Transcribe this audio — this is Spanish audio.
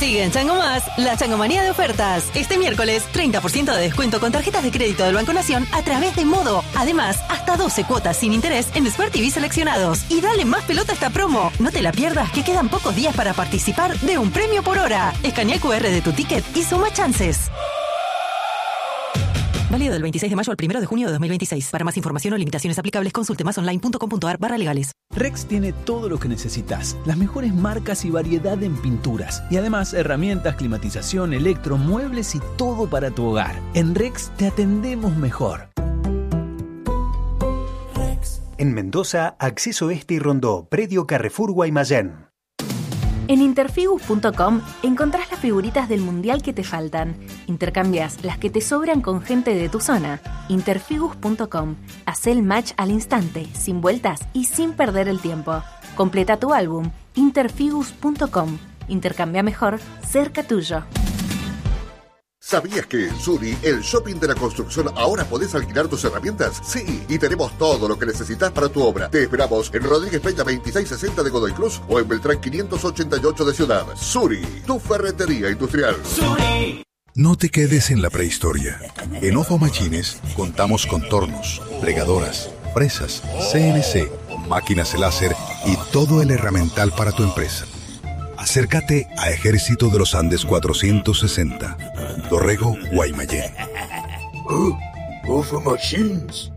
Sigue en Chango Más, la changomanía de ofertas. Este miércoles, 30% de descuento con tarjetas de crédito del Banco Nación a través de Modo. Además, hasta 12 cuotas sin interés en Smart TV seleccionados. Y dale más pelota a esta promo. No te la pierdas, que quedan pocos días para participar de un premio por hora. Escanea el QR de tu ticket y suma chances. Válido del 26 de mayo al 1 de junio de 2026. Para más información o limitaciones aplicables, consulte másonline.com.ar/legales. Rex tiene todo lo que necesitas. Las mejores marcas y variedad en pinturas. Y además herramientas, climatización, electro, muebles y todo para tu hogar. En Rex te atendemos mejor. En Mendoza, Acceso Este y Rondó, Predio Carrefour Guaymallén. En interfigus.com encontrás las figuritas del mundial que te faltan. Intercambias las que te sobran con gente de tu zona. Interfigus.com. Haz el match al instante, sin vueltas y sin perder el tiempo. Completa tu álbum. Interfigus.com. Intercambia mejor, cerca tuyo. ¿Sabías que en Suri, el shopping de la construcción, ahora podés alquilar tus herramientas? Sí, y tenemos todo lo que necesitas para tu obra. Te esperamos en Rodríguez Peña 2660 de Godoy Cruz o en Beltrán 588 de Ciudad. Suri, tu ferretería industrial. Suri. No te quedes en la prehistoria. En Ofo Machines contamos con tornos, plegadoras, fresas, CNC, máquinas láser y todo el herramental para tu empresa. Acércate a Ejército de los Andes 460, Dorrego, Guaymallén. Ofo Machines.